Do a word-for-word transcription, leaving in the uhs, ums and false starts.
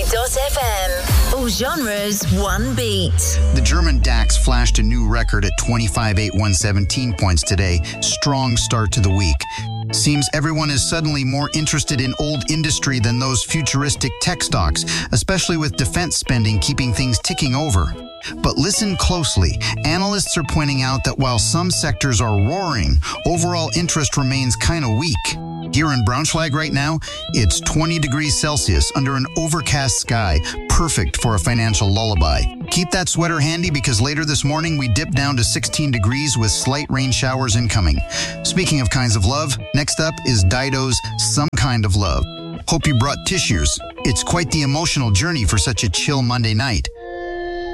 F M. All genres, one beat. The German DAX flashed a new record at twenty-five thousand eight hundred seventeen points today. Strong start to the week. Seems everyone is suddenly more interested in old industry than those futuristic tech stocks, especially with defense spending keeping things ticking over. But listen closely. Analysts are pointing out that while some sectors are roaring, overall interest remains kind of weak. Here in Braunschweig right now, it's twenty degrees Celsius under an overcast sky, perfect for a financial lullaby. Keep that sweater handy because later this morning we dip down to sixteen degrees with slight rain showers incoming. Speaking of kinds of love, next up is Dido's Some Kind of Love. Hope you brought tissues. It's quite the emotional journey for such a chill Monday night.